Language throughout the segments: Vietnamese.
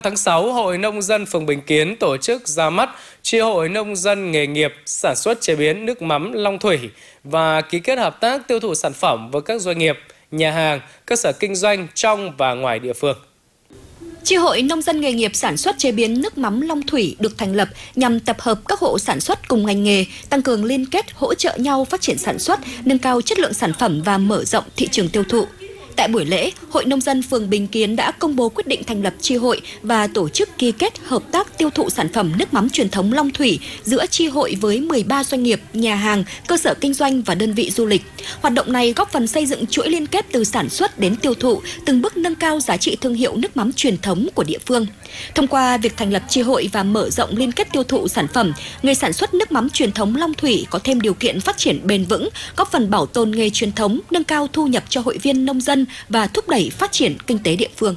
Tháng 6, Hội Nông dân phường Bình Kiến tổ chức ra mắt Chi hội Nông dân nghề nghiệp sản xuất chế biến nước mắm Long Thủy và ký kết hợp tác tiêu thụ sản phẩm với các doanh nghiệp, nhà hàng, cơ sở kinh doanh trong và ngoài địa phương. Chi hội Nông dân nghề nghiệp sản xuất chế biến nước mắm Long Thủy được thành lập nhằm tập hợp các hộ sản xuất cùng ngành nghề, tăng cường liên kết, hỗ trợ nhau phát triển sản xuất, nâng cao chất lượng sản phẩm và mở rộng thị trường tiêu thụ. Tại buổi lễ, Hội Nông dân phường Bình Kiến đã công bố quyết định thành lập chi hội và tổ chức ký kết hợp tác tiêu thụ sản phẩm nước mắm truyền thống Long Thủy giữa chi hội với 13 doanh nghiệp, nhà hàng, cơ sở kinh doanh và đơn vị du lịch. Hoạt động này góp phần xây dựng chuỗi liên kết từ sản xuất đến tiêu thụ, từng bước nâng cao giá trị thương hiệu nước mắm truyền thống của địa phương. Thông qua việc thành lập chi hội và mở rộng liên kết tiêu thụ sản phẩm, nghề sản xuất nước mắm truyền thống Long Thủy có thêm điều kiện phát triển bền vững, góp phần bảo tồn nghề truyền thống, nâng cao thu nhập cho hội viên nông dân và thúc đẩy phát triển kinh tế địa phương.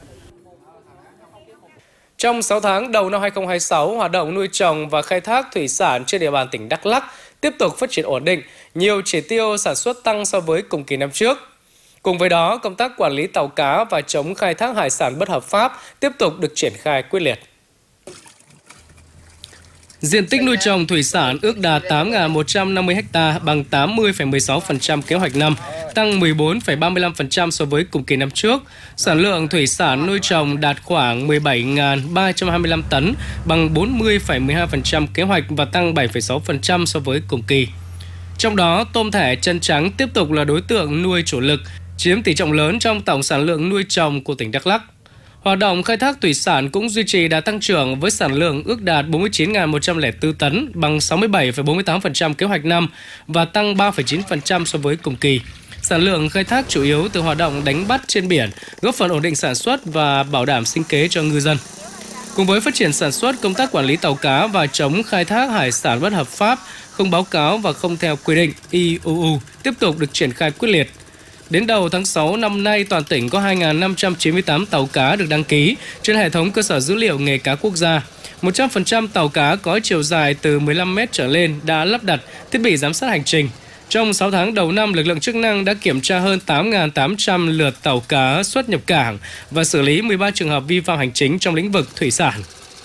Trong 6 tháng đầu năm 2026, hoạt động nuôi trồng và khai thác thủy sản trên địa bàn tỉnh Đắk Lắk tiếp tục phát triển ổn định, nhiều chỉ tiêu sản xuất tăng so với cùng kỳ năm trước. Cùng với đó, công tác quản lý tàu cá và chống khai thác hải sản bất hợp pháp tiếp tục được triển khai quyết liệt. Diện tích nuôi trồng thủy sản ước đạt 8.150 ha, bằng 80,16% kế hoạch năm, tăng 14,35% so với cùng kỳ năm trước. Sản lượng thủy sản nuôi trồng đạt khoảng 17.325 tấn, bằng 40,12% kế hoạch và tăng 7,6% so với cùng kỳ. Trong đó, tôm thẻ chân trắng tiếp tục là đối tượng nuôi chủ lực, chiếm tỷ trọng lớn trong tổng sản lượng nuôi trồng của tỉnh Đắk Lắk. Hoạt động khai thác thủy sản cũng duy trì đà tăng trưởng với sản lượng ước đạt 49.104 tấn, bằng 67,48% kế hoạch năm và tăng 3,9% so với cùng kỳ. Sản lượng khai thác chủ yếu từ hoạt động đánh bắt trên biển, góp phần ổn định sản xuất và bảo đảm sinh kế cho ngư dân. Cùng với phát triển sản xuất, công tác quản lý tàu cá và chống khai thác hải sản bất hợp pháp, không báo cáo và không theo quy định IUU tiếp tục được triển khai quyết liệt. Đến đầu tháng 6 năm nay, toàn tỉnh có 2.598 tàu cá được đăng ký trên hệ thống cơ sở dữ liệu nghề cá quốc gia. 100% tàu cá có chiều dài từ 15 m trở lên đã lắp đặt thiết bị giám sát hành trình. Trong 6 tháng đầu năm, lực lượng chức năng đã kiểm tra hơn 8.800 lượt tàu cá xuất nhập cảng và xử lý 13 trường hợp vi phạm hành chính trong lĩnh vực thủy sản.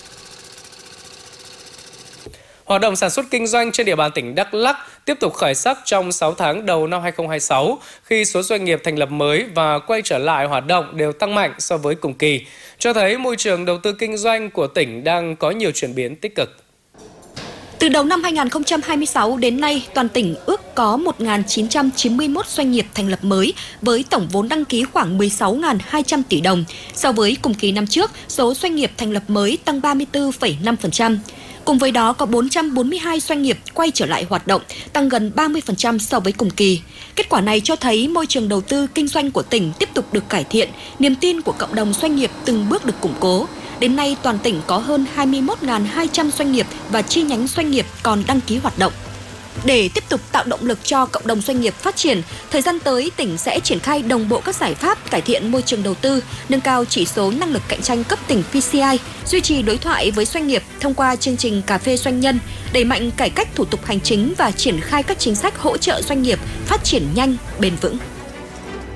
Hoạt động sản xuất kinh doanh trên địa bàn tỉnh Đắk Lắk tiếp tục khởi sắc trong 6 tháng đầu năm 2026 khi số doanh nghiệp thành lập mới và quay trở lại hoạt động đều tăng mạnh so với cùng kỳ, cho thấy môi trường đầu tư kinh doanh của tỉnh đang có nhiều chuyển biến tích cực. Từ đầu năm 2026 đến nay, toàn tỉnh ước có 1.991 doanh nghiệp thành lập mới với tổng vốn đăng ký khoảng 16.200 tỷ đồng. So với cùng kỳ năm trước, số doanh nghiệp thành lập mới tăng 34,5%. Cùng với đó có 442 doanh nghiệp quay trở lại hoạt động, tăng gần 30% so với cùng kỳ. Kết quả này cho thấy môi trường đầu tư kinh doanh của tỉnh tiếp tục được cải thiện, niềm tin của cộng đồng doanh nghiệp từng bước được củng cố. Đến nay, toàn tỉnh có hơn 21.200 doanh nghiệp và chi nhánh doanh nghiệp còn đăng ký hoạt động. Để tiếp tục tạo động lực cho cộng đồng doanh nghiệp phát triển, thời gian tới tỉnh sẽ triển khai đồng bộ các giải pháp cải thiện môi trường đầu tư, nâng cao chỉ số năng lực cạnh tranh cấp tỉnh PCI, duy trì đối thoại với doanh nghiệp thông qua chương trình cà phê doanh nhân, đẩy mạnh cải cách thủ tục hành chính và triển khai các chính sách hỗ trợ doanh nghiệp phát triển nhanh, bền vững.